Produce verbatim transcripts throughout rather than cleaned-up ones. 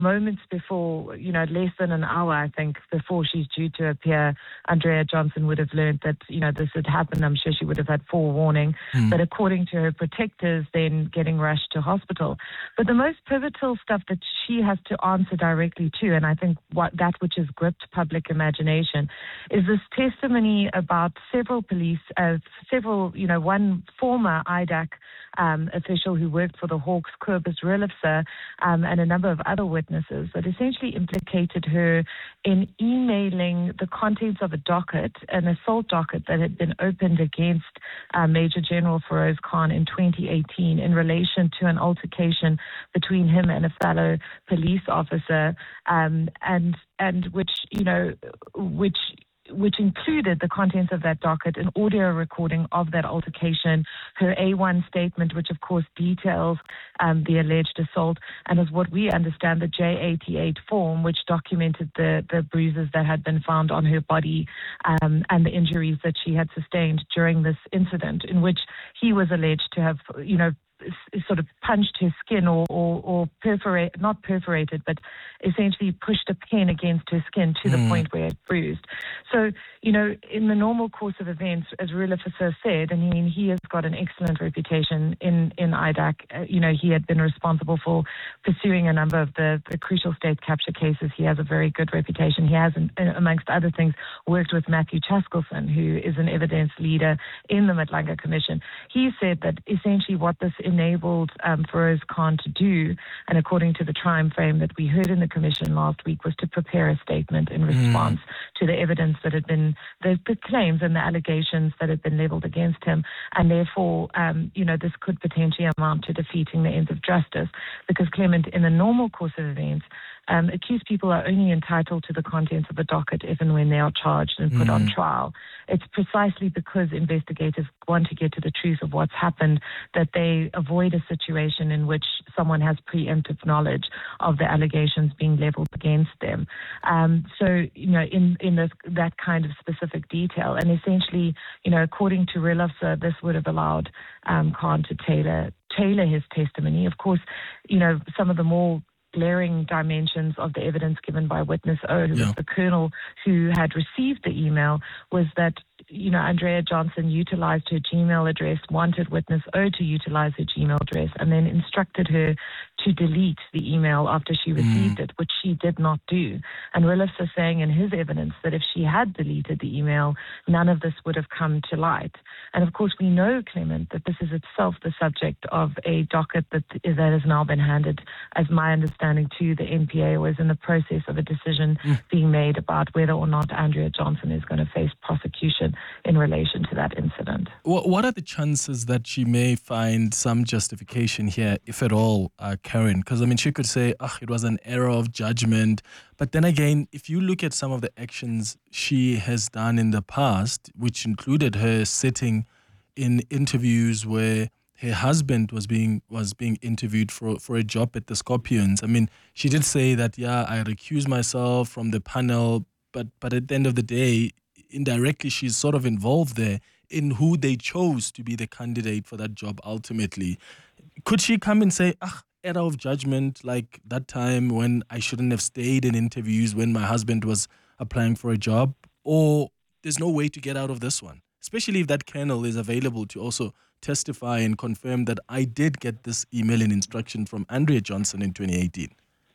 moments before, you know, less than an hour, I think, before she's due to appear, Andrea Johnson would have learned that, you know, this had happened. I'm sure she would have had forewarning. Mm. But according to her protectors, then getting rushed to hospital. But the most pivotal stuff that she has to answer directly to, and I think what that which has gripped public imagination, is this testimony about several police, uh, several, you know, one former I D A C um, official who worked for the Hawks, Kobus Relifse, um, and a number of other witnesses that essentially implicated her in emailing the contents of a docket, an assault docket that had been opened against uh, Major General Feroz Khan in twenty eighteen in relation to an altercation between him and a fellow police officer, um, and and which, you know, which which included the contents of that docket, an audio recording of that altercation, her A one statement, which of course details um, the alleged assault, and as what we understand, the J eighty-eight form, which documented the, the bruises that had been found on her body um, and the injuries that she had sustained during this incident, in which he was alleged to have, you know, sort of punched her skin or, or, or perforate, not perforated, but essentially pushed a pen against her skin to mm. the point where it bruised. So, you know, in the normal course of events, as Relifse said, I mean, he has got an excellent reputation in, in I D A C. Uh, you know, he had been responsible for pursuing a number of the, the crucial state capture cases. He has a very good reputation. He has, in, amongst other things, worked with Matthew Chaskelson, who is an evidence leader in the Madlanga Commission. He said that essentially what this enabled um, Feroz Khan to do, and according to the time frame that we heard in the commission last week, was to prepare a statement in response mm. to the evidence that had been, the, the claims and the allegations that had been leveled against him, and therefore, um, you know, this could potentially amount to defeating the ends of justice, because Clement, in the normal course of events, Um, accused people are only entitled to the contents of a docket if and when they are charged and put mm. on trial. It's precisely because investigators want to get to the truth of what's happened that they avoid a situation in which someone has preemptive knowledge of the allegations being leveled against them. Um, so, you know, in, in this, that kind of specific detail, and essentially, you know, according to Relifse, this would have allowed um, Khan to tailor, tailor his testimony. Of course, you know, some of the more glaring dimensions of the evidence given by Witness O, who yeah. was the colonel who had received the email, was that, you know, Andrea Johnson utilized her Gmail address, wanted Witness O to utilize her Gmail address, and then instructed her to delete the email after she received mm. it, which she did not do. And Relifse is saying in his evidence that if she had deleted the email, none of this would have come to light. And of course, we know, Clement, that this is itself the subject of a docket that, that has now been handed, as my understanding, to the N P A, or is in the process of a decision mm. being made about whether or not Andrea Johnson is going to face prosecution in relation to that incident. What are the chances that she may find some justification here, if at all, uh, Karen? Because, I mean, she could say, oh, it was an error of judgment. But then again, if you look at some of the actions she has done in the past, which included her sitting in interviews where her husband was being was being interviewed for, for a job at the Scorpions. I mean, she did say that, yeah, I recuse myself from the panel, but but at the end of the day, indirectly, she's sort of involved there in who they chose to be the candidate for that job ultimately. Could she come and say, ah, error of judgment, like that time when I shouldn't have stayed in interviews when my husband was applying for a job? Or there's no way to get out of this one, especially if that colonel is available to also testify and confirm that I did get this email and instruction from Andrea Johnson in twenty eighteen.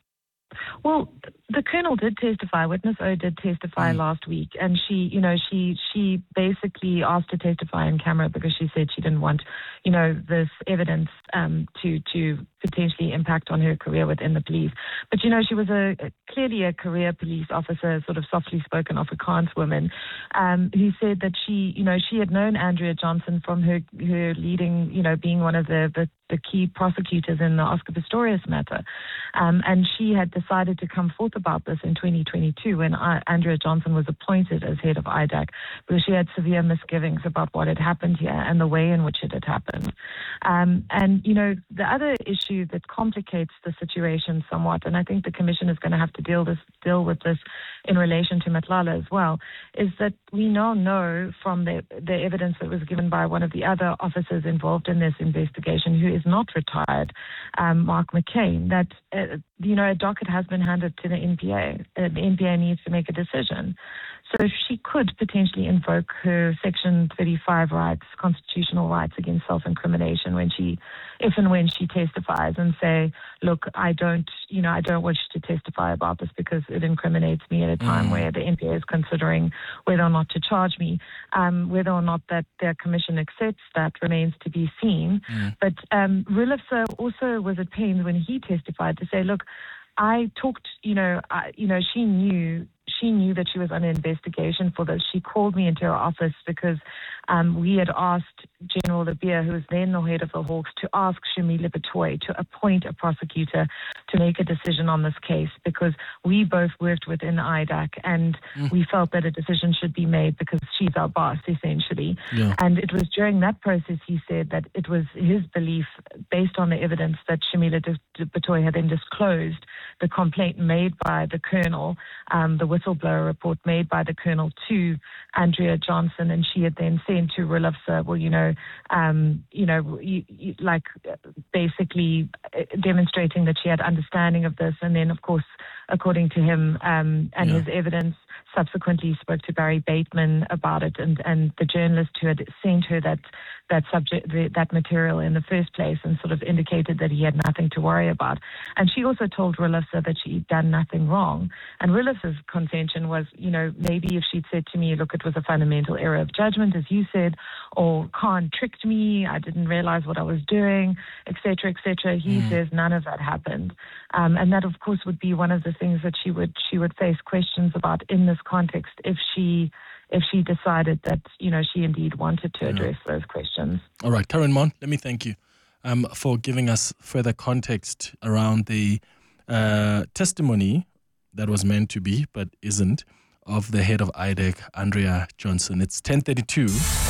Well, the colonel did testify. Witness O did testify mm. last week, and she, you know, she she basically asked to testify on camera because she said she didn't want, you know, this evidence um, to to potentially impact on her career within the police. But you know, she was a, a clearly a career police officer, sort of softly spoken Afrikaans woman, um, who said that she, you know, she had known Andrea Johnson from her her leading, you know, being one of the the, the key prosecutors in the Oscar Pistorius matter, um, and she had decided started to come forth about this in twenty twenty-two when I, Andrea Johnson was appointed as head of I D A C, because she had severe misgivings about what had happened here and the way in which it had happened. Um, and, you know, the other issue that complicates the situation somewhat, and I think the Commission is going to have to deal, this, deal with this in relation to Matlala as well, is that we now know from the, the evidence that was given by one of the other officers involved in this investigation, who is not retired, um, Mark McCain, that, uh, you know, a docket has been handed to the N P A. Uh, the N P A needs to make a decision. So she could potentially invoke her Section thirty-five rights, constitutional rights against self-incrimination when she, if and when she testifies, and say, look, I don't, you know, I don't wish to testify about this because it incriminates me at a time mm. where the N P A is considering whether or not to charge me. Um, whether or not that their commission accepts that remains to be seen. Mm. But um, Rulifsa also was at pains when he testified to say, look, I talked, you know, I, you know, she knew she knew that she was under investigation for this. She called me into her office because um, we had asked General Labia, who was then the head of the Hawks, to ask Shamila Batoy to appoint a prosecutor to make a decision on this case, because we both worked within I D A C and mm. we felt that a decision should be made because she's our boss, essentially. Yeah. And it was during that process, he said, that it was his belief, based on the evidence that Shamila Batoy had then disclosed the complaint made by the colonel, um, the whistleblower report made by the colonel to Andrea Johnson, and she had then sent to Rulifsa, well, you know, um, you know, you, you, like basically demonstrating that she had understanding of this. And then, of course, according to him um, and yeah. his evidence, subsequently spoke to Barry Bateman about it, and, and the journalist who had sent her that that subject, the, that material in the first place, and sort of indicated that he had nothing to worry about. And she also told Rulifsa that she'd done nothing wrong. And Rulifsa's contention was, you know, maybe if she'd said to me, look, it was a fundamental error of judgment, as you said, or Khan tricked me, I didn't realize what I was doing, et cetera, et cetera. He mm. says none of that happened. Um, and that, of course, would be one of the things that she would she would face questions about in this context if she if she decided that, you know, she indeed wanted to address yeah. those questions. All right, Karen Mon, let me thank you um, for giving us further context around the uh, testimony that was meant to be, but isn't, of the head of I D A C, Andrea Johnson. It's ten thirty-two.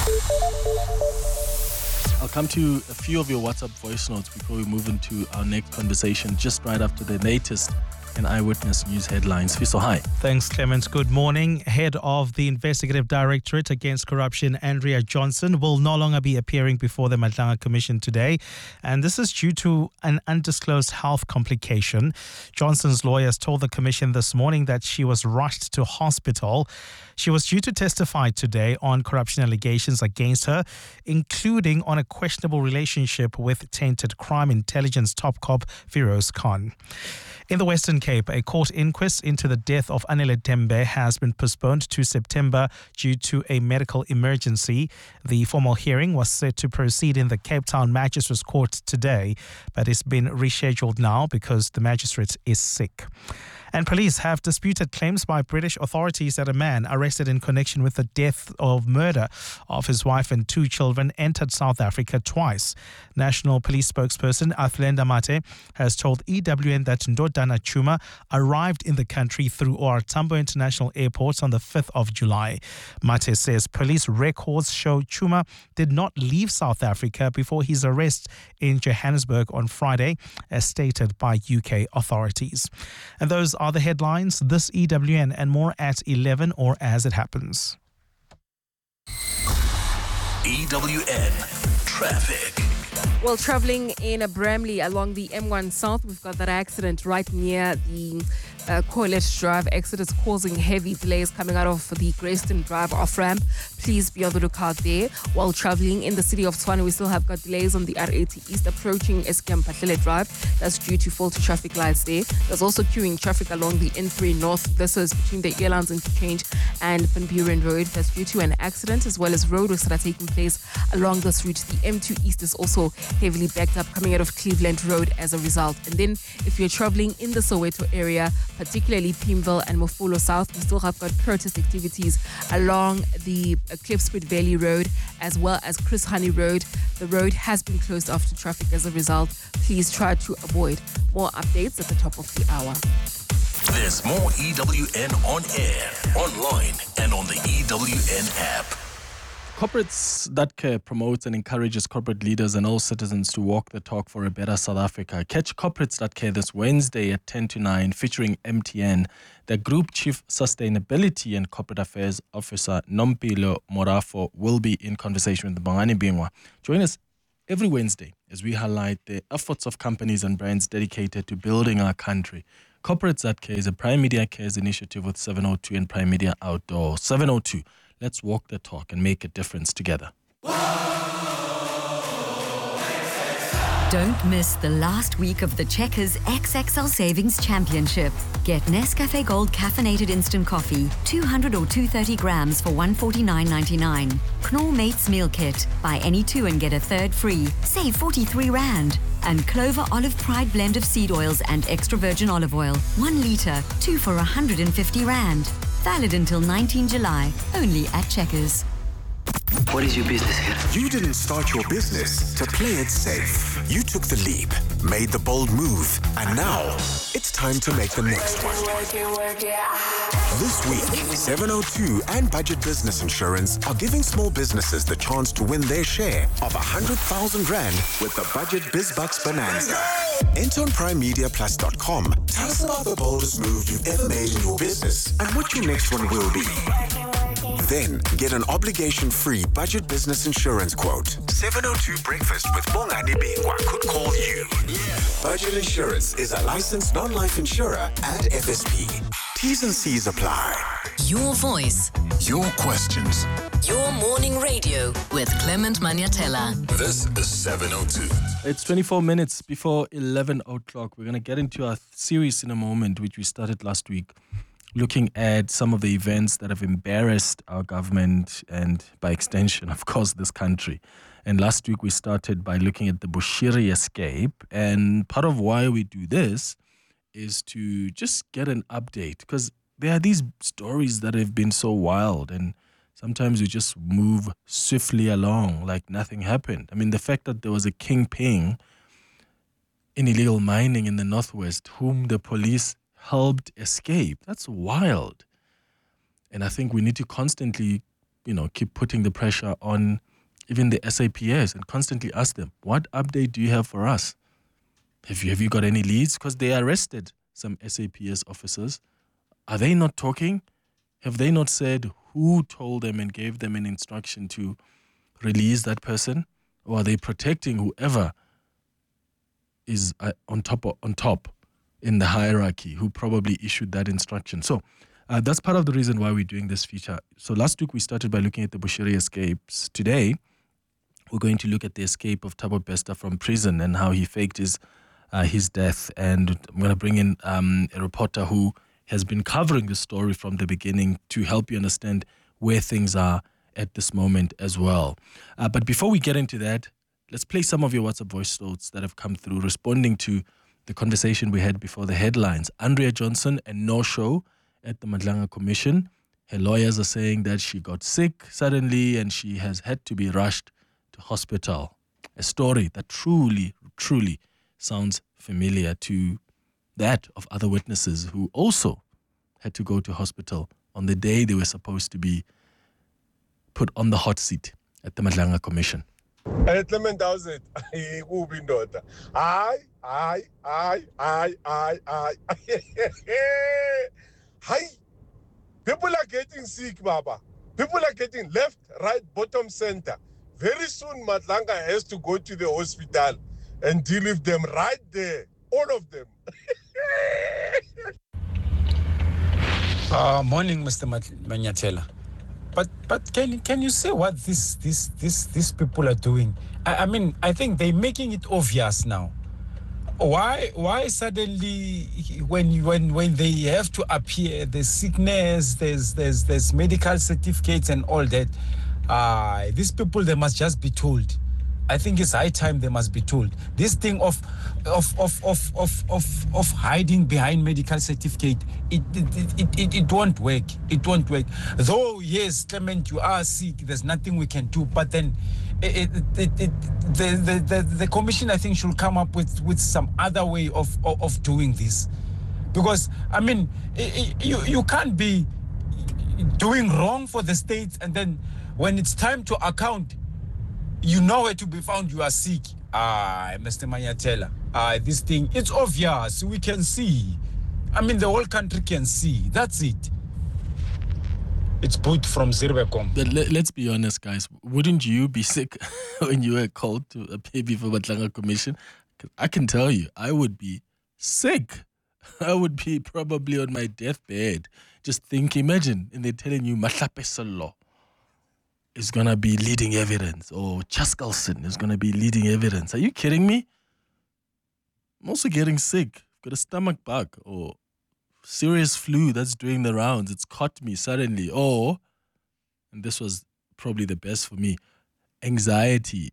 I'll come to a few of your WhatsApp voice notes before we move into our next conversation, just right after the latest and Eyewitness News headlines. Fiso, hi. Thanks, Clement. Good morning. Head of the Investigative Directorate Against Corruption, Andrea Johnson, will no longer be appearing before the Matlanga Commission today. And this is due to an undisclosed health complication. Johnson's lawyers told the Commission this morning that she was rushed to hospital. She was due to testify today on corruption allegations against her, including on a questionable relationship with tainted crime intelligence top cop Feroz Khan. In the Western Cape, a court inquest into the death of Anele Tembe has been postponed to September due to a medical emergency. The formal hearing was set to proceed in the Cape Town Magistrates Court today, but it's been rescheduled now because the magistrate is sick. And police have disputed claims by British authorities that a man arrested in connection with the death or murder of his wife and two children entered South Africa twice. National Police spokesperson Athlenda Mate has told E W N that Ndodana Chuma arrived in the country through O R Tambo International Airport on the fifth of July. Mate says police records show Chuma did not leave South Africa before his arrest in Johannesburg on Friday, as stated by U K authorities. And those are the headlines. This E W N and more at eleven or as it happens. E W N Traffic. Well, traveling in a Bramley along the M one South, we've got that accident right near the uh, Coilette Drive exit is causing heavy delays coming out of the Greyston Drive off-ramp. Please be on the lookout there. While traveling in the city of Tshwane, we still have got delays on the R eighty East approaching Eskom Patlele Drive. That's due to faulty traffic lights there. There's also queuing traffic along the N three North. This is between the Airlines Interchange and Van Buren Road. That's due to an accident, as well as roadworks that are taking place along this route. The M two East is also heavily backed up coming out of Cleveland Road as a result. And then if you're traveling in the Soweto area, particularly Pimville and Mofolo South, we still have got protest activities along the Klipspruit Valley Road as well as Chris Honey Road. The road has been closed off to traffic as a result. Please try to avoid. More updates at the top of the hour. There's more E W N on air, online, and on the E W N app. Corporates That Care promotes and encourages corporate leaders and all citizens to walk the talk for a better South Africa. Catch Corporates That Care this Wednesday at ten to nine, featuring M T N. The Group Chief Sustainability and Corporate Affairs Officer Nompilo Morafo will be in conversation with Bongani Bingwa. Join us every Wednesday as we highlight the efforts of companies and brands dedicated to building our country. Corporates That Care is a Prime Media Cares initiative with seven oh two and Prime Media Outdoor. seven oh two. Let's walk the talk and make a difference together. Don't miss the last week of the Checkers X X L Savings Championship. Get Nescafe Gold Caffeinated Instant Coffee, two hundred or two hundred thirty grams for one hundred forty-nine ninety-nine. Knorr Mates Meal Kit. Buy any two and get a third free. Save forty-three rand. And Clover Olive Pride blend of seed oils and extra virgin olive oil. One litre, two for one hundred fifty rand. Valid until nineteenth July. Only at Checkers. What is your business here? You didn't start your business to play it safe. You took the leap, made the bold move, and now it's time to make the next one. This week, seven oh two and Budget Business Insurance are giving small businesses the chance to win their share of one hundred thousand rand with the Budget BizBucks Bonanza. Enter on prime media plus dot com. Tell us about the boldest move you've ever made in your business and what your next one will be. Then get an obligation-free Budget Business Insurance quote. seven oh two Breakfast with Bongani Bingwa could call you. Budget Insurance is a licensed non-life insurer and F S P. T's and C's apply. Your voice. Your questions. Your morning radio with Clement Maniatella. This is seven oh two. It's twenty-four minutes before eleven o'clock. We're going to get into our series in a moment, which we started last week, looking at some of the events that have embarrassed our government and, by extension, of course, this country. And last week we started by looking at the Bushiri escape. And part of why we do this is to just get an update, because there are these stories that have been so wild, and sometimes we just move swiftly along like nothing happened. I mean, the fact that there was a kingpin in illegal mining in the Northwest whom the police helped escape, that's wild. And I think we need to constantly, you know, keep putting the pressure on even the S A P S and constantly ask them, what update do you have for us? Have you, have you got any leads? Because they arrested some S A P S officers. Are they not talking? Have they not said who told them and gave them an instruction to release that person? Or are they protecting whoever is uh, on top on top in the hierarchy, who probably issued that instruction? So uh, that's part of the reason why we're doing this feature. So last week we started by looking at the Bushiri escapes. Today we're going to look at the escape of Thabo Bester from prison and how he faked his uh, his death. And I'm going to bring in um, a reporter who has been covering the story from the beginning to help you understand where things are at this moment as well. Uh, but before we get into that, let's play some of your WhatsApp voice notes that have come through responding to the conversation we had before the headlines. Andrea Johnson, a no-show at the Madlanga Commission. Her lawyers are saying that she got sick suddenly and she has had to be rushed to hospital. A story that truly, truly sounds familiar to that of other witnesses who also had to go to hospital on the day they were supposed to be put on the hot seat at the Madlanga Commission. Hey, Clement, how's it? Ubi daughter. Aye, aye, aye, aye, aye, aye. Hi. People are getting sick, Baba. People are getting left, right, bottom, center. Very soon, Madlanga has to go to the hospital and deal with them right there. All of them. uh, morning, Mister Maniatella. But but can can you say what this this this these people are doing? I, I mean, I think they're making it obvious now. Why why suddenly when you, when when they have to appear, there's sickness, there's there's there's medical certificates and all that. Uh, these people, they must just be told. I think it's high time they must be told. This thing of of of of of of, of hiding behind medical certificate, it it, it it it won't work. It won't work. Though yes, Clement, you are sick. There's nothing we can do. But then, it, it, it, it the, the the the commission, I think, should come up with with some other way of of, of doing this. Because, I mean, you, you can't be doing wrong for the state, and then when it's time to account, you know where to be found, you are sick. Ah, Mister Manyatela, ah, this thing, it's obvious, we can see. I mean, the whole country can see. That's it. It's put from Zirbecom. But let, let's be honest, guys. Wouldn't you be sick when you were called to appear before Matlanga Commission? I can tell you, I would be sick. I would be probably on my deathbed. Just think, imagine, and they're telling you Mahlape Solo is going to be leading evidence, or Chaskalson is going to be leading evidence. Are you kidding me? I'm also getting sick. I've got a stomach bug, or serious flu that's doing the rounds. It's caught me suddenly. Or, and this was probably the best for me, anxiety.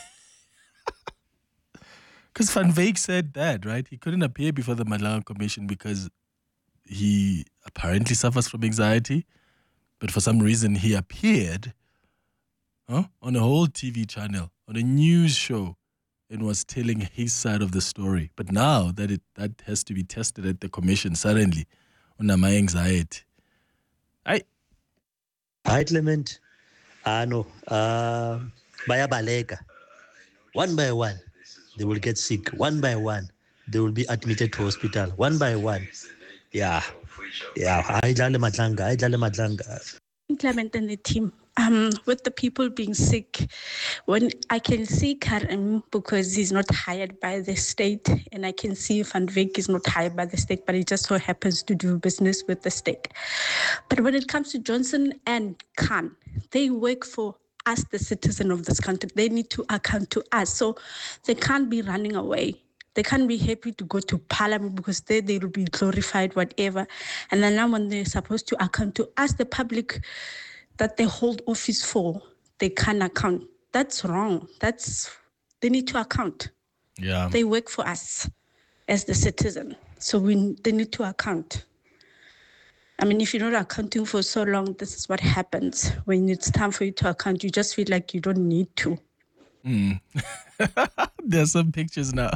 Because Van Wyk said that, right? He couldn't appear before the Matlanga Commission because he apparently suffers from anxiety. But for some reason, he appeared huh, on a whole T V channel, on a news show, and was telling his side of the story. But now that it that has to be tested at the commission, suddenly, on my anxiety. I. Hi, Clement. Ah, no. Uh, Baya Balega. One by one, they will get sick. One by one, they will be admitted to hospital. One by one. Yeah. Yeah. I Dlale Matlanga. I Dlale Matlanga. Clement and the team. Um, with the people being sick, when I can see Karim because he's not hired by the state, and I can see Van Wyk is not hired by the state, but he just so happens to do business with the state. But when it comes to Johnson and Khan, they work for us, the citizen of this country. They need to account to us, so they can't be running away. They can't be happy to go to parliament because there they will be glorified, whatever. And then now when they're supposed to account to us, the public, that they hold office for, they can't account. That's wrong. That's, they need to account. Yeah. They work for us as the citizen. So we they need to account. I mean, if you're not accounting for so long, this is what happens. When it's time for you to account, you just feel like you don't need to. Mm. There's some pictures now.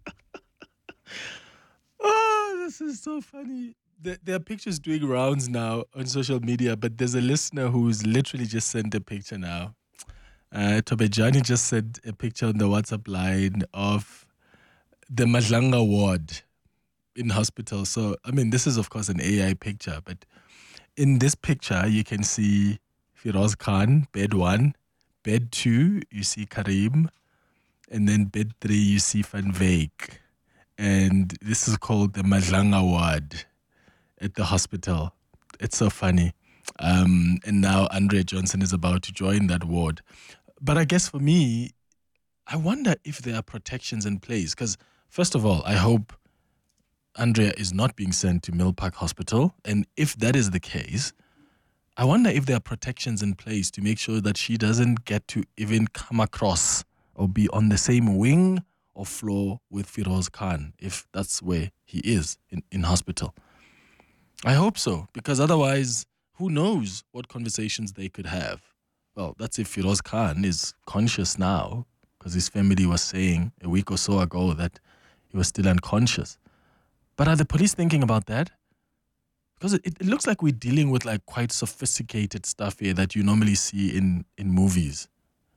Oh, this is so funny. There are pictures doing rounds now on social media, but there's a listener who's literally just sent a picture now. Uh, Tobejani just sent a picture on the WhatsApp line of the Matlanga ward in hospital. So, I mean, this is, of course, an A I picture, but in this picture, you can see Firoz Khan, bed one. Bed two, you see Karim. And then bed three, you see Van Wyk. And this is called the Matlanga ward at the hospital. It's so funny. Um, and now Andrea Johnson is about to join that ward. But I guess for me, I wonder if there are protections in place. Because, first of all, I hope Andrea is not being sent to Mill Park Hospital. And if that is the case, I wonder if there are protections in place to make sure that she doesn't get to even come across or be on the same wing or floor with Firoz Khan, if that's where he is in, in hospital. I hope so, because otherwise, who knows what conversations they could have. Well, that's if Firoz Khan is conscious now, because his family was saying a week or so ago that he was still unconscious. But are the police thinking about that? Because it, it looks like we're dealing with like quite sophisticated stuff here that you normally see in, in movies.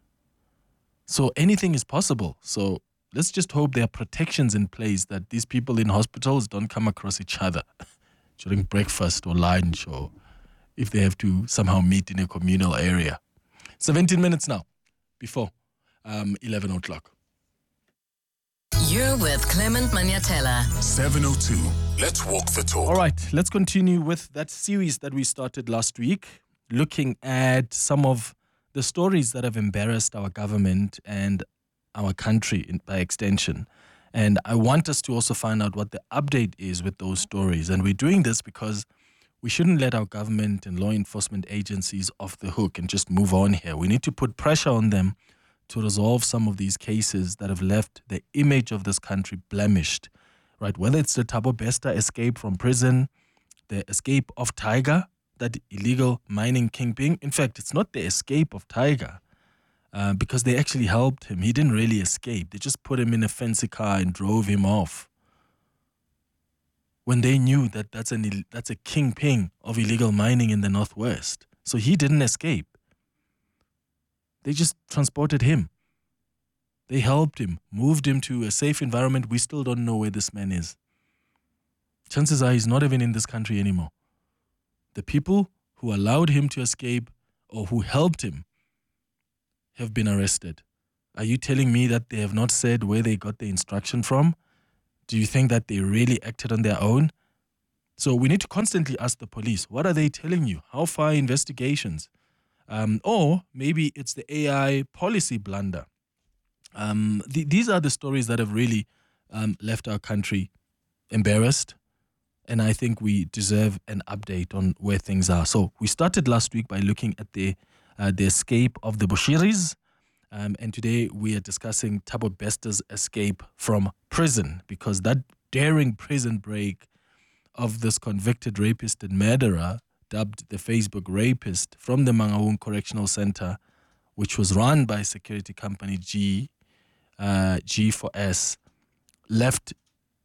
So anything is possible. So let's just hope there are protections in place that these people in hospitals don't come across each other during breakfast or lunch, or if they have to somehow meet in a communal area. seventeen minutes now, before um, eleven o'clock. You're with Clement Maniatella. seven oh two. Let's walk the talk. All right, let's continue with that series that we started last week, looking at some of the stories that have embarrassed our government and our country in, by extension. And I want us to also find out what the update is with those stories. And we're doing this because we shouldn't let our government and law enforcement agencies off the hook and just move on here. We need to put pressure on them to resolve some of these cases that have left the image of this country blemished, right? Whether it's the Thabo Bester escape from prison, the escape of Tiger, that illegal mining kingpin. In fact, it's not the escape of Tiger, uh, because they actually helped him. He didn't really escape. They just put him in a fancy car and drove him off. when they knew that that's, an, Ill- that's a kingpin of illegal mining in the Northwest. So he didn't escape. They just transported him. They helped him, moved him to a safe environment. We still don't know where this man is. Chances are he's not even in this country anymore. The people who allowed him to escape or who helped him have been arrested. Are you telling me that they have not said where they got the instruction from? Do you think that they really acted on their own? So we need to constantly ask the police, what are they telling you? How far are investigations? Um, or maybe it's the A I policy blunder. Um, th- these are the stories that have really um, left our country embarrassed. And I think we deserve an update on where things are. So we started last week by looking at the uh, the escape of the Bushiris. Um, and today we are discussing Thabo Besta's escape from prison, because that daring prison break of this convicted rapist and murderer, dubbed the Facebook rapist, from the Mangaung Correctional Center, which was run by security company G, uh, G four S, left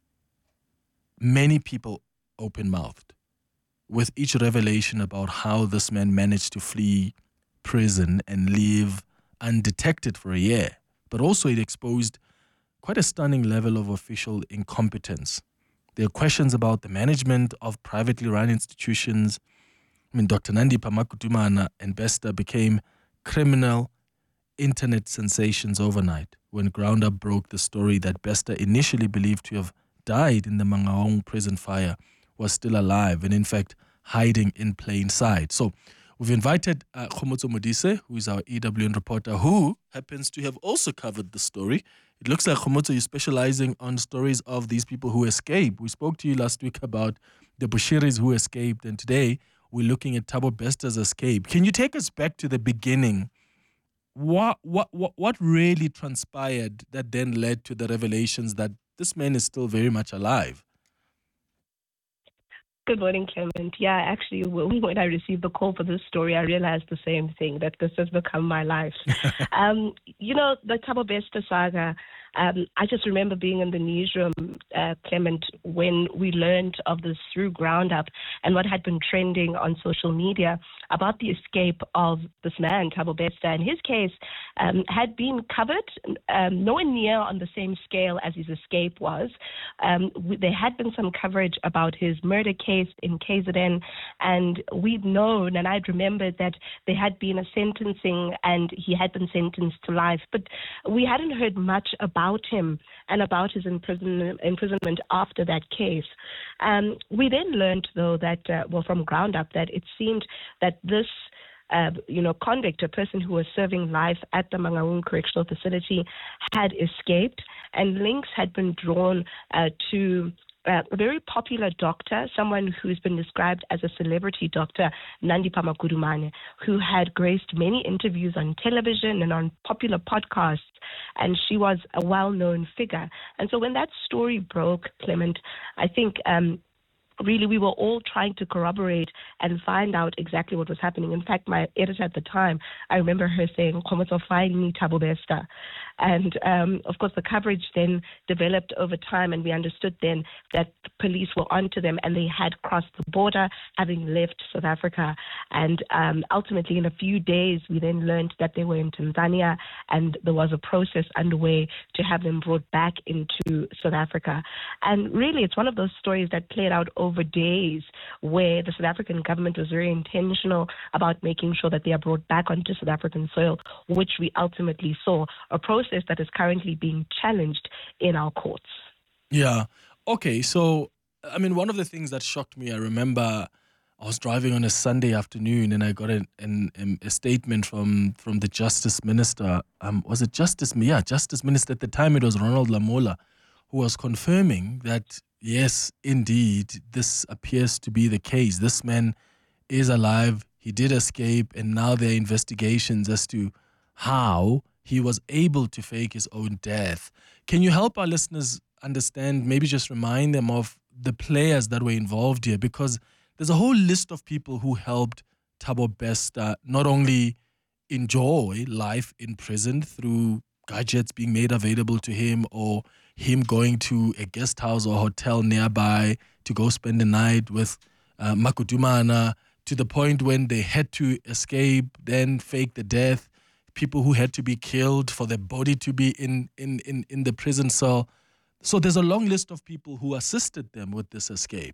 many people open-mouthed with each revelation about how this man managed to flee prison and live undetected for a year. But also it exposed quite a stunning level of official incompetence. There are questions about the management of privately run institutions. I mean, Doctor Nandipha Makudumana and Besta became criminal internet sensations overnight when Groundup broke the story that Besta, initially believed to have died in the Mangaung prison fire, was still alive and in fact hiding in plain sight. So we've invited uh, Khomotso Modise, who is our E W N reporter, who happens to have also covered the story. It looks like, Khomotso, you're specializing on stories of these people who escape. We spoke to you last week about the Bushiris who escaped, and today we're looking at Thabo Besta's escape. Can you take us back to the beginning? What, what, what, what really transpired that then led to the revelations that this man is still very much alive? Good morning, Clement. Yeah, actually, when I received the call for this story, I realized the same thing, that this has become my life. um, you know, the Thabo Besta saga, um, I just remember being in the newsroom, uh, Clement, when we learned of this through Groundup and what had been trending on social media about the escape of this man, Thabo Besta. And his case um, had been covered, um, nowhere near on the same scale as his escape was. Um, we, there had been some coverage about his murder case in K Z N, and we'd known, and I'd remembered that there had been a sentencing and he had been sentenced to life, but we hadn't heard much about him and about his imprison, imprisonment after that case. Um, we then learned, though, that, uh, well, from Groundup, that it seemed that this Uh, you know, convict, a person who was serving life at the Mangaung Correctional Facility, had escaped, and links had been drawn uh, to uh, a very popular doctor, someone who's been described as a celebrity doctor, Nandipha Makudumane, who had graced many interviews on television and on popular podcasts, and she was a well-known figure. And so when that story broke, Clement, I think um, really we were all trying to corroborate and find out exactly what was happening. In fact, my editor at the time, I remember her saying, "Khomotso, find me Thabo Besta." And um, of course, the coverage then developed over time, and we understood then that the police were onto them and they had crossed the border, having left South Africa. And um, ultimately, in a few days, we then learned that they were in Tanzania, and there was a process underway to have them brought back into South Africa. And really, it's one of those stories that played out over days, where the South African government was very intentional about making sure that they are brought back onto South African soil, which we ultimately saw, a process that is currently being challenged in our courts. Yeah. Okay. So, I mean, one of the things that shocked me, I remember I was driving on a Sunday afternoon and I got an, an, a statement from, from the Justice Minister. Um, was it Justice? Yeah, Justice Minister. At the time, it was Ronald Lamola, who was confirming that, yes, indeed, this appears to be the case. This man is alive. He did escape, and now there are investigations as to how he was able to fake his own death. Can you help our listeners understand, maybe just remind them of the players that were involved here? Because there's a whole list of people who helped Thabo Besta not only enjoy life in prison through gadgets being made available to him or him going to a guest house or hotel nearby to go spend the night with uh, Makudumana, to the point when they had to escape, then fake the death, people who had to be killed for their body to be in, in, in, in the prison cell. So there's a long list of people who assisted them with this escape.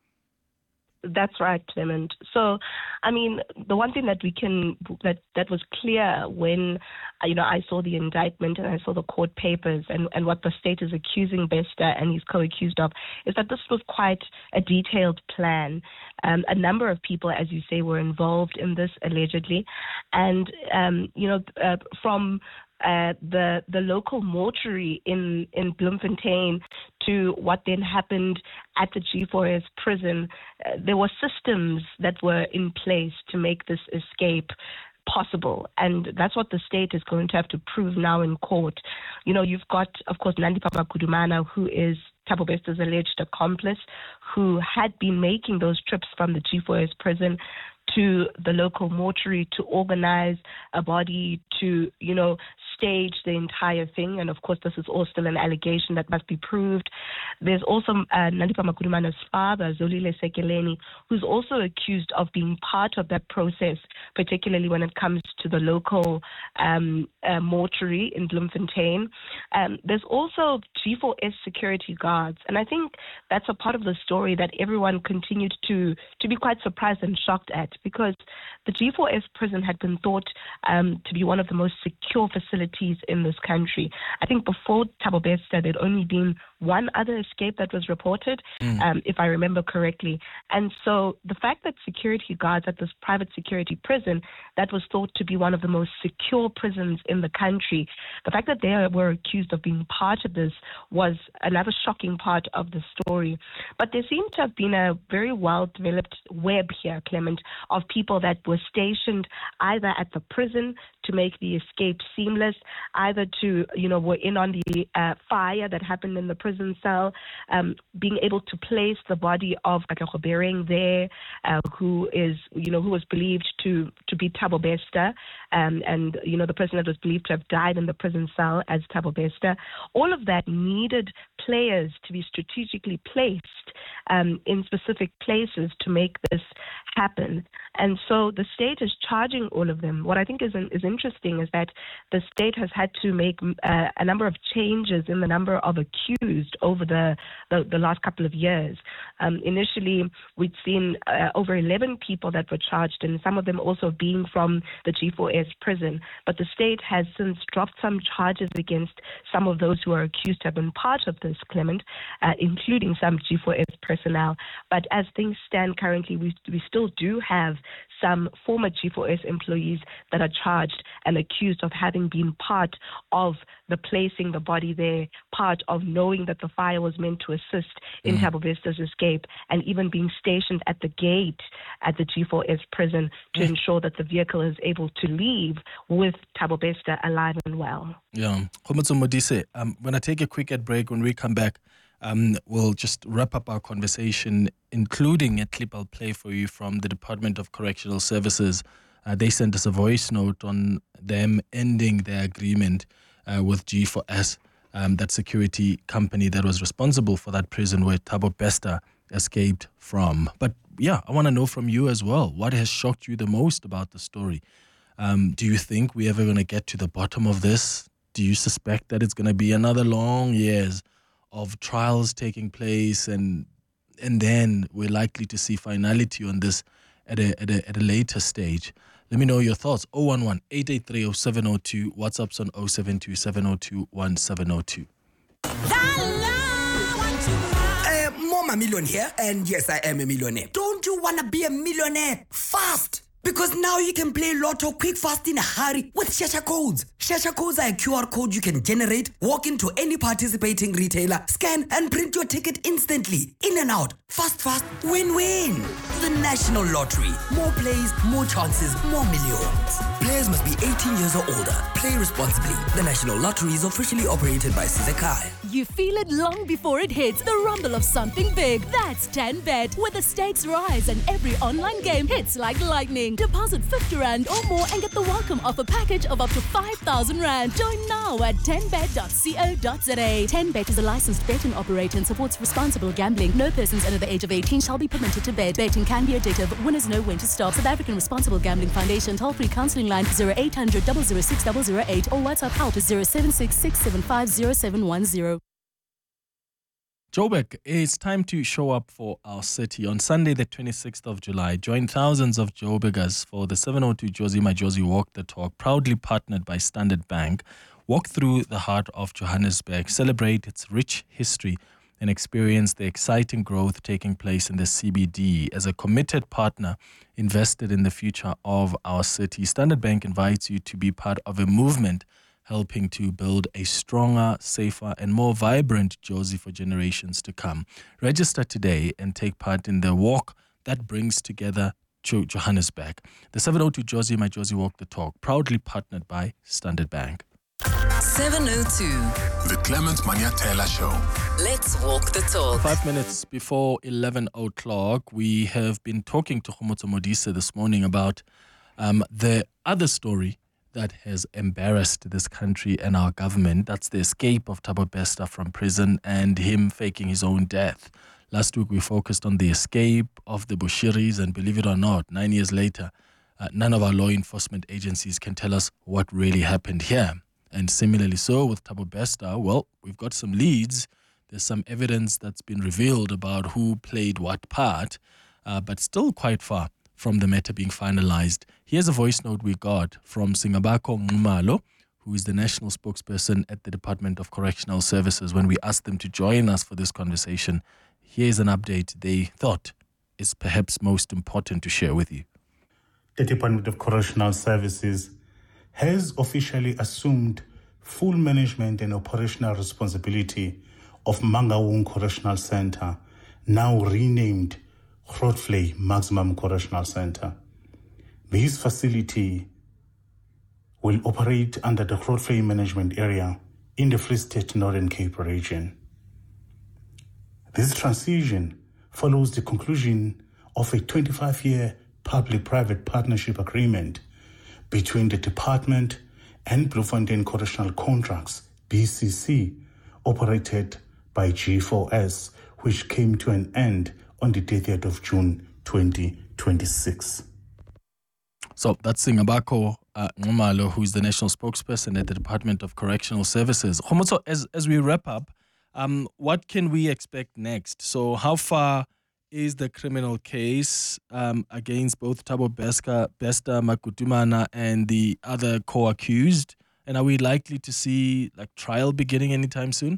That's right, Clement. So, I mean, the one thing that we can that that was clear when you know I saw the indictment and I saw the court papers and, and what the state is accusing Bester and he's co-accused of is that this was quite a detailed plan. Um, a number of people, as you say, were involved in this allegedly, and um, you know uh, from. Uh, the the local mortuary in, in Bloemfontein to what then happened at the G four S prison, uh, there were systems that were in place to make this escape possible. And that's what the state is going to have to prove now in court. You know, you've got, of course, Nandipha Makudumana, who is Thabo Bester's alleged accomplice, who had been making those trips from the G four S prison to the local mortuary to organize a body, to, you know, stage the entire thing. And of course, this is all still an allegation that must be proved. There's also uh, Nandipha Makudumana's father, Zolile Sekeleni, who's also accused of being part of that process, particularly when it comes to the local um, uh, mortuary in Bloemfontein. Um, there's also G four S security guards. And I think that's a part of the story that everyone continued to, to be quite surprised and shocked at, because the G four S prison had been thought um, to be one of the most secure facilities in this country. I think before Thabo Bester, there'd only been one other escape that was reported, mm. um, if I remember correctly. And so the fact that security guards at this private security prison that was thought to be one of the most secure prisons in the country, the fact that they were accused of being part of this was another shocking part of the story. But there seemed to have been a very well-developed web here, Clement, of people that were stationed either at the prison to make the escape seamless, either to, you know, were in on the uh, fire that happened in the prison cell, um, being able to place the body of Katlego Bereng there, uh, who is, you know, who was believed to, to be Thabo Bester, um, and, you know, the person that was believed to have died in the prison cell as Thabo Bester. All of that needed players to be strategically placed um, in specific places to make this happen. And so the state is charging all of them. What I think is is interesting is that the state has had to make uh, a number of changes in the number of accused over the, the, the last couple of years. Um, initially, we'd seen uh, over eleven people that were charged, and some of them also being from the G four S prison. But the state has since dropped some charges against some of those who are accused to have been part of this, Clement, uh, including some G four S personnel. But as things stand currently, we, we still do have some former G four S employees that are charged and accused of having been part of the placing the body there, part of knowing that the fire was meant to assist in mm. Thabo Bester's escape, and even being stationed at the gate at the G four S prison to mm. ensure that the vehicle is able to leave with Thabo Bester alive and well. Yeah. Modise, um, when I take a quick ad break, when we come back, Um, we'll just wrap up our conversation, including a clip I'll play for you from the Department of Correctional Services. Uh, they sent us a voice note on them ending their agreement uh, with G four S, um, that security company that was responsible for that prison where Thabo Bester escaped from. But yeah, I want to know from you as well, what has shocked you the most about the story? Um, do you think we're ever going to get to the bottom of this? Do you suspect that it's going to be another long years of trials taking place, and and then we're likely to see finality on this at a at a at a later stage? Let me know your thoughts. oh one one, eight eight three, oh seven oh two. WhatsApp's on oh seven two, seven oh two, one seven oh two. Uh, Mama Million here, and yes, I am a millionaire. Don't you want to be a millionaire fast? Because now you can play Lotto quick, fast, in a hurry with Shasha codes. Shasha codes are a Q R code you can generate, walk into any participating retailer, scan and print your ticket instantly. In and out. Fast, fast, win-win. The National Lottery. More plays, more chances, more millions. Players must be eighteen years or older. Play responsibly. The National Lottery is officially operated by Sizakai. You feel it long before it hits. The rumble of something big. That's ten bet, where the stakes rise and every online game hits like lightning. gambling. Deposit fifty rand or more and get the welcome offer package of up to five thousand rand. Join now at ten bet dot co dot za. ten bet is a licensed betting operator and supports responsible gambling. No persons under the age of eighteen shall be permitted to bet. Betting can be addictive. Winners know when to stop. South African Responsible Gambling Foundation toll-free counselling line zero eight hundred, zero zero six, zero zero eight or WhatsApp help zero seven six, six seven five, zero seven one zero. Joburg, it's time to show up for our city. On Sunday, the twenty-sixth of July, join thousands of Joburgers for the seven oh two Jozi Majozi Walk the Talk, proudly partnered by Standard Bank. Walk through the heart of Johannesburg, celebrate its rich history, and experience the exciting growth taking place in the C B D. As a committed partner invested in the future of our city, Standard Bank invites you to be part of a movement helping to build a stronger, safer, and more vibrant Jozi for generations to come. Register today and take part in the walk that brings together Johannesburg. The seven oh two Jozi Majozi Walk the Talk, proudly partnered by Standard Bank. seven oh two. The Clement Maniatela Show. Let's walk the talk. Five minutes before eleven o'clock, we have been talking to Khomotso Modise this morning about um, the other story that has embarrassed this country and our government. That's the escape of Thabo Bester from prison and him faking his own death. Last week we focused on the escape of the Bushiris, and believe it or not, nine years later, uh, none of our law enforcement agencies can tell us what really happened here. And similarly so with Thabo Bester, well, we've got some leads. There's some evidence that's been revealed about who played what part, uh, but still quite far from the matter being finalized. Here's a voice note we got from Singabako Ngumalo, who is the national spokesperson at the Department of Correctional Services, when we asked them to join us for this conversation. Here's an update they thought is perhaps most important to share with you. The Department of Correctional Services has officially assumed full management and operational responsibility of Mangaung Correctional Center, now renamed Grootfontein Maximum Correctional Center. This facility will operate under the Grootfontein Management Area in the Free State Northern Cape region. This transition follows the conclusion of a twenty-five year public-private partnership agreement between the department and Bloemfontein Correctional Contracts, B C C, operated by G four S, which came to an end on the thirtieth of June twenty twenty-six. So that's Singabako uh, Ngumalo, who is the national spokesperson at the Department of Correctional Services. Khomotso, as, as we wrap up, um, what can we expect next? So how far is the criminal case um, against both Thabo Bester, Bester, Makutumana, and the other co-accused? And are we likely to see like trial beginning anytime soon?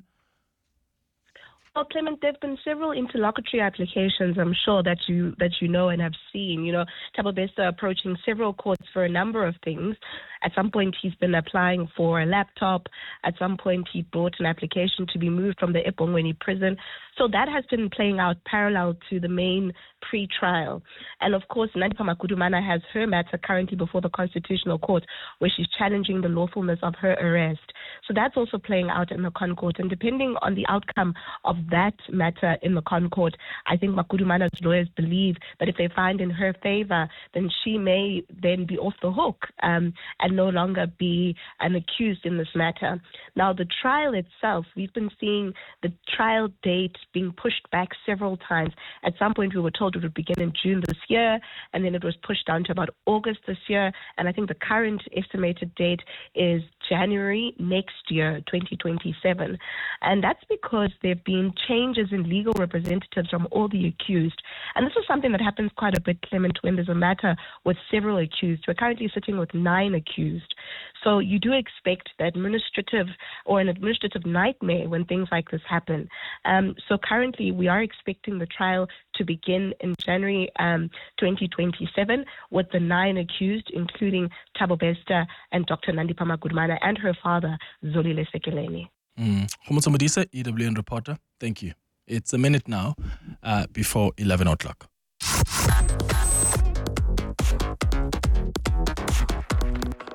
Well, Clement, there have been several interlocutory applications, I'm sure, that you that you know and have seen. You know, Thabo Bester approaching several courts for a number of things. At some point, he's been applying for a laptop. At some point, he brought an application to be moved from the eBongweni prison. So that has been playing out parallel to the main pre-trial. And of course, Nandipha Makutumana has her matter currently before the Constitutional Court, where she's challenging the lawfulness of her arrest. So that's also playing out in the ConCourt. And depending on the outcome of that matter in the ConCourt, I think Makutumana's lawyers believe that if they find in her favor, then she may then be off the hook um, and no longer be an accused in this matter. Now, the trial itself, we've been seeing the trial date being pushed back several times. At some point, we were told it would begin in June this year, and then it was pushed down to about August this year. And I think the current estimated date is January next year, twenty twenty-seven. And that's because there have been changes in legal representatives from all the accused. And this is something that happens quite a bit, Clement, when there's a matter with several accused. We're currently sitting with nine accused. So you do expect the administrative or an administrative nightmare when things like this happen. Um, so currently we are expecting the trial to begin in January um, twenty twenty-seven with the nine accused, including Thabo Bester and Doctor Nandipha Makutumana and her father, Zolile Sekeleni. Khomotso Modise, E W N reporter, thank you. It's a minute now uh, before eleven o'clock.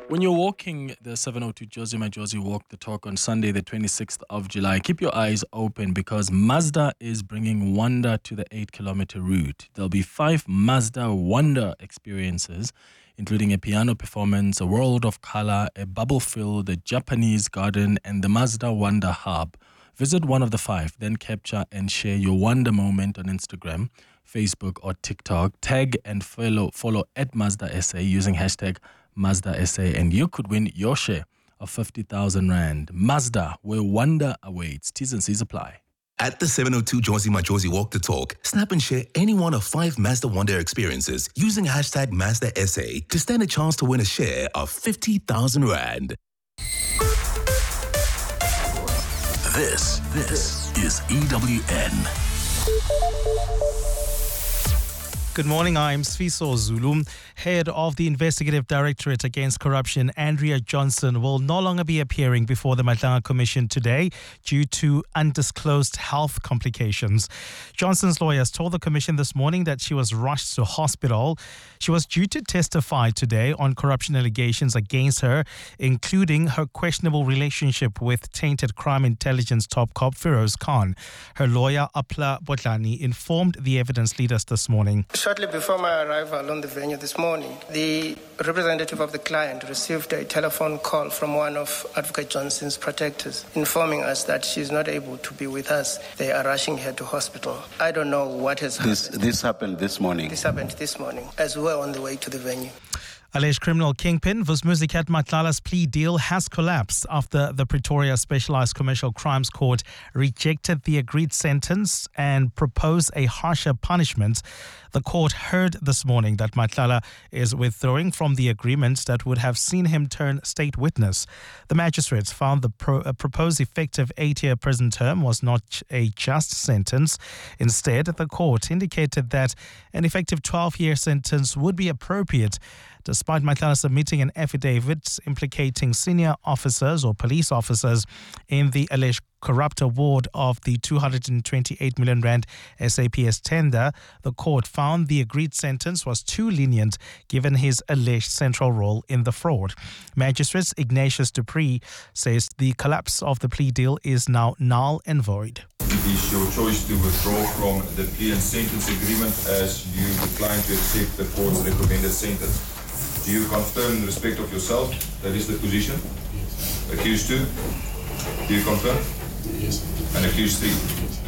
When you're walking the seven oh two Josie Majosi Walk the Talk on Sunday, the twenty-sixth of July, keep your eyes open because Mazda is bringing wonder to the eight kilometer route. There'll be five Mazda Wonder experiences, including a piano performance, a world of color, a bubble fill, the Japanese garden, and the Mazda Wonder Hub. Visit one of the five, then capture and share your wonder moment on Instagram, Facebook, or TikTok. Tag and follow, follow at Mazda S A using hashtag Mazda S A, and you could win your share of fifty thousand rand. Mazda, where wonder awaits. T's and C's apply. At the seven oh two Josie Majosi Walk the Talk, snap and share any one of five Mazda Wonder experiences using hashtag Mazda S A to stand a chance to win a share of fifty thousand rand. This, this is E W N. Good morning, I'm Sfiso Zulu. Head of the Investigative Directorate Against Corruption, Andrea Johnson, will no longer be appearing before the Madlanga Commission today due to undisclosed health complications. Johnson's lawyers told the Commission this morning that she was rushed to hospital. She was due to testify today on corruption allegations against her, including her questionable relationship with tainted crime intelligence top cop Feroz Khan. Her lawyer, Apla Botlani, informed the evidence leaders this morning. Shortly before my arrival on the venue this morning, the representative of the client received a telephone call from one of Advocate Johnson's protectors informing us that she is not able to be with us. They are rushing her to hospital. I don't know what has this, happened. This happened this morning? This happened this morning as we were on the way to the venue. Alleged criminal kingpin Vusmuzikat Matlala's plea deal has collapsed after the Pretoria Specialized Commercial Crimes Court rejected the agreed sentence and proposed a harsher punishment. The court heard this morning that Matlala is withdrawing from the agreement that would have seen him turn state witness. The magistrates found the pro- uh, proposed effective eight-year prison term was not a just sentence. Instead, the court indicated that an effective twelve-year sentence would be appropriate, despite Matlala submitting an affidavit implicating senior officers or police officers in the alleged corrupt award of the two hundred twenty-eight million rand S A P S tender. The court found the agreed sentence was too lenient given his alleged central role in the fraud. Magistrate Ignatius Dupree says the collapse of the plea deal is now null and void. It is your choice to withdraw from the plea and sentence agreement as you decline to accept the court's recommended sentence. Do you confirm in respect of yourself that is the position? Yes. Accused two? Do you confirm? Yes. And accused three?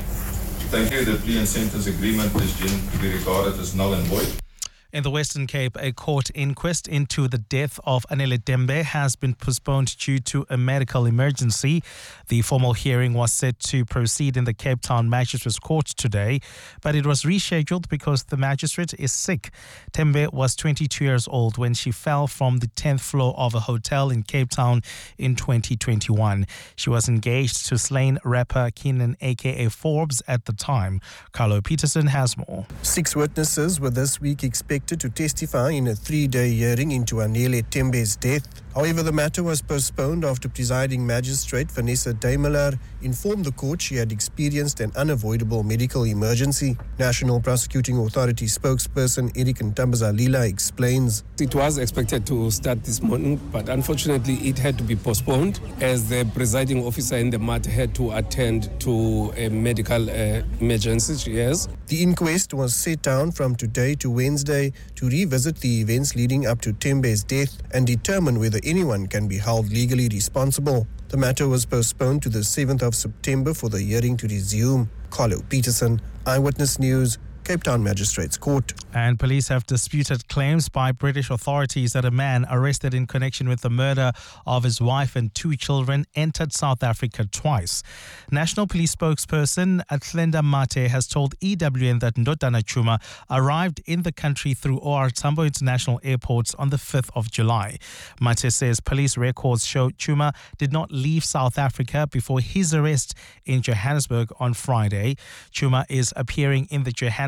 Thank you. The plea and sentence agreement is to be regarded as null and void. In the Western Cape, a court inquest into the death of Anele Dembe has been postponed due to a medical emergency. The formal hearing was set to proceed in the Cape Town Magistrates Court today, but it was rescheduled because the magistrate is sick. Dembe was twenty-two years old when she fell from the tenth floor of a hotel in Cape Town in twenty twenty-one. She was engaged to slain rapper Keenan aka Forbes at the time. Carlo Peterson has more. Six witnesses were this week expected to testify in a three-day hearing into Anele Tembe's death. However, the matter was postponed after presiding magistrate Vanessa Daimler informed the court she had experienced an unavoidable medical emergency. National Prosecuting Authority spokesperson Eric Ntambazalila explains. It was expected to start this morning, but unfortunately it had to be postponed as the presiding officer in the matter had to attend to a medical uh, emergency she has. The inquest was set down from today to Wednesday to revisit the events leading up to Tembe's death and determine whether anyone can be held legally responsible. The matter was postponed to the seventh of September for the hearing to resume. Carlo Peterson, Eyewitness News, Cape Town Magistrates Court. And police have disputed claims by British authorities that a man arrested in connection with the murder of his wife and two children entered South Africa twice. National Police spokesperson Athlenda Mate has told E W N that Ndodana Chuma arrived in the country through O R Tambo International Airport on the fifth of July. Mate says police records show Chuma did not leave South Africa before his arrest in Johannesburg on Friday. Chuma is appearing in the Johannesburg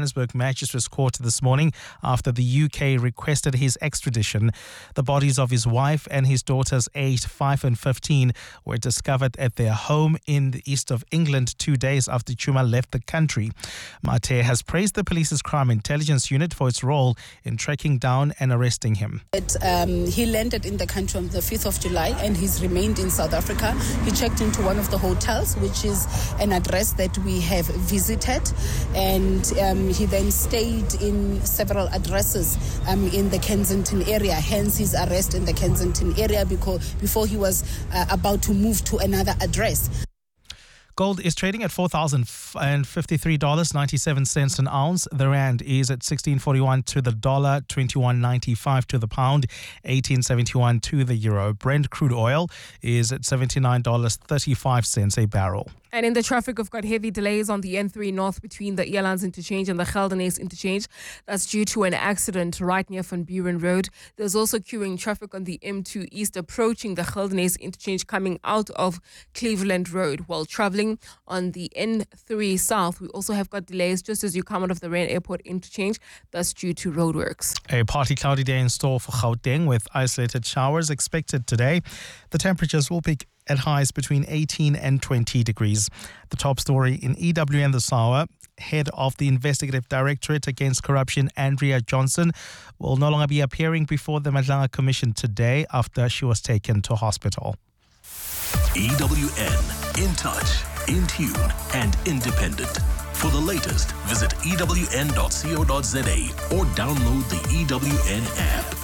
Johannesburg Magistrates Court this morning after the U K requested his extradition. The bodies of his wife and his daughters, aged five and fifteen, were discovered at their home in the east of England two days after Chuma left the country. Mate has praised the police's crime intelligence unit for its role in tracking down and arresting him. It, um, he landed in the country on the fifth of July and he's remained in South Africa. He checked into one of the hotels, which is an address that we have visited, and um, he then stayed in several addresses um, in the Kensington area, hence his arrest in the Kensington area because before he was uh, about to move to another address. Gold is trading at four thousand fifty-three dollars and ninety-seven cents an ounce. The rand is at sixteen forty-one to the dollar, twenty-one ninety-five to the pound, eighteen seventy-one to the euro. Brent crude oil is at seventy-nine dollars and thirty-five cents a barrel. And in the traffic, we've got heavy delays on the N three North between the Elands interchange and the Geldenhuys interchange. That's due to an accident right near Van Buren Road. There's also queuing traffic on the M two East approaching the Geldenhuys interchange coming out of Cleveland Road. While traveling on the N three South, we also have got delays just as you come out of the Rand Airport interchange. That's due to roadworks. A partly cloudy day in store for Gauteng with isolated showers expected today. The temperatures will peak at highs between eighteen and twenty degrees. The top story in E W N this hour: head of the Investigative Directorate Against Corruption, Andrea Johnson, will no longer be appearing before the Madlanga Commission today after she was taken to hospital. E W N, in touch, in tune, and independent. For the latest, visit E W N dot co dot za or download the E W N app.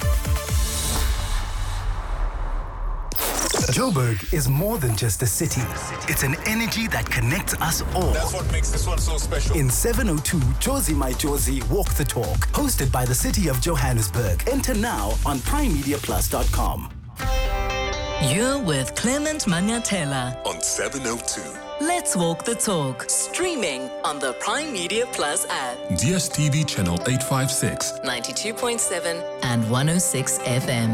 Joburg is more than just a city. It's an energy that connects us all. That's what makes this one so special. In seven oh two, Jozi My Jozi Walk the Talk, hosted by the City of Johannesburg. Enter now on prime media plus dot com. You're with Clement Maniatela on seven oh two. Let's Walk the Talk, streaming on the Prime Media Plus app. D S T V channel eight five six, ninety-two point seven and one oh six F M.